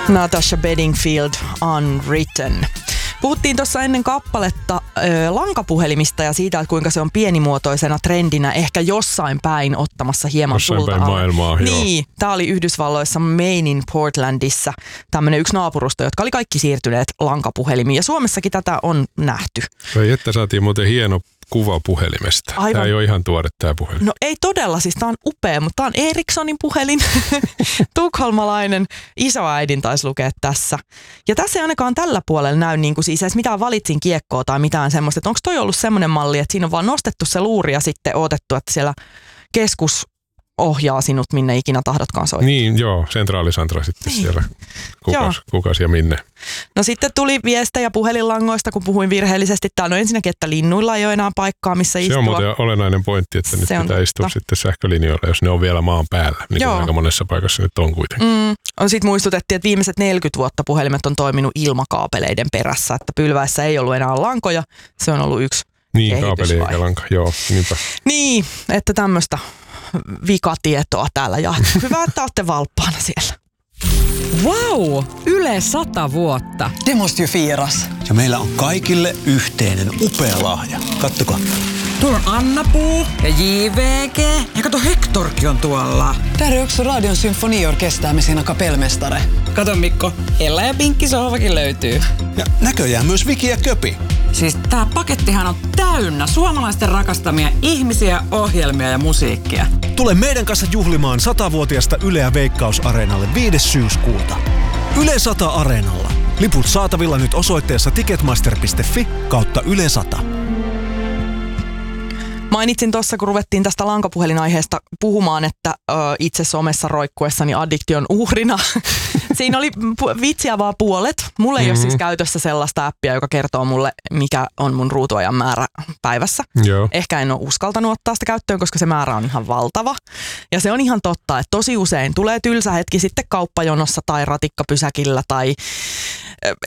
Natasha Bedingfield, Unwritten. Puhuttiin tuossa ennen kappaletta lankapuhelimista ja siitä, että kuinka se on pienimuotoisena trendinä ehkä jossain päin ottamassa hieman jossain tulta. Jossain päin maailmaa, niin, tämä oli Yhdysvalloissa Mainin Portlandissa tämmöinen yksi naapurusto, jotka oli kaikki siirtyneet lankapuhelimiin. Ja Suomessakin tätä on nähty. Vai että saatiin muuten hieno kuva puhelimesta. Aivan. Tämä ei ole ihan tuore tämä puhelin. No ei todella, siis tämä on upea, mutta tämä on Ericssonin puhelin. Tukholmalainen isoäidin taisi lukea tässä. Ja tässä ei ainakaan tällä puolella näy niin kuin siis edes mitään valitsin kiekkoa tai mitään semmoista. Että onko toi ollut semmoinen malli, että siinä on vaan nostettu se luuri ja sitten odotettu, että siellä keskus ohjaa sinut minne ikinä tahdotkaan soittaa. Niin, joo, sentraalisantra sitten niin. Siellä kukas ja minne. No sitten tuli viestejä puhelinlangoista, kun puhuin virheellisesti. Täällä on ensinnäkin, että linnuilla ei ole enää paikkaa, missä istua. Se on muuten olennainen pointti, että nyt pitää istua sitten sähkölinjoilla, jos ne on vielä maan päällä. Niin kuin aika monessa paikassa nyt on kuitenkin. On sitten muistutettiin, että viimeiset 40 vuotta puhelimet on toiminut ilmakaapeleiden perässä, että pylväissä ei ollut enää lankoja. Se on ollut yksi niin, kaapeli eikä lanka, joo, niinpä. Niin, että tämmöistä vikatietoa täällä ja hyvä, että olette valppaana siellä. Wow! Yle 100 vuotta. Det måste ju firas. Ja meillä on kaikille yhteinen upea lahja. Kattokaa. Tuolla on Anna-Puu ja JVG. Ja kato, Hektorkin on tuolla. Där är också Radion symfoniorkester med sina kapellmästare. Kato Mikko, Ella ja Pinkki sohvakin löytyy. Ja näköjään myös Viki ja Köpi. Siis tää pakettihan on täynnä suomalaisten rakastamia ihmisiä, ohjelmia ja musiikkia. Tule meidän kanssa juhlimaan 100-vuotiasta Yleä Veikkaus-areenalle 5. syyskuuta. Yle 100 Areenalla. Liput saatavilla nyt osoitteessa ticketmaster.fi/Yle 100. Mainitsin tuossa, kun ruvettiin tästä lankapuhelinaiheesta puhumaan, että itse somessa roikkuessani addiktion uhrina. Siinä oli vitsiä vaan puolet. Mulla ei ole siis käytössä sellaista appia, joka kertoo mulle, mikä on mun ruutuajan määrä päivässä. Joo. Ehkä en ole uskaltanut ottaa sitä käyttöön, koska se määrä on ihan valtava. Ja se on ihan totta, että tosi usein tulee tylsä hetki sitten kauppajonossa tai ratikkapysäkillä tai